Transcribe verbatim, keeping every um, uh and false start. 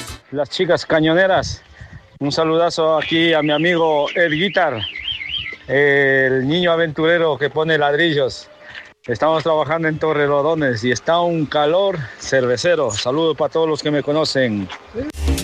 Las chicas cañoneras. Un saludazo aquí a mi amigo El Guitar, el niño aventurero que pone ladrillos. Estamos trabajando en Torrelodones y está un calor cervecero. Saludos para todos los que me conocen.